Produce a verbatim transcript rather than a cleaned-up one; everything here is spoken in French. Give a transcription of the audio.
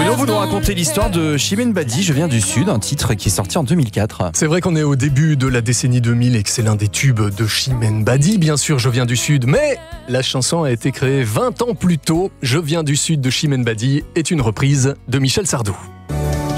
Bruno, vous nous racontez l'histoire de Chimène Badi, Je viens du Sud, un titre qui est sorti en deux mille quatre. C'est vrai qu'on est au début de la décennie deux mille et que c'est l'un des tubes de Chimène Badi. Bien sûr, Je viens du Sud, mais la chanson a été créée vingt ans plus tôt. Je viens du Sud de Chimène Badi est une reprise de Michel Sardou.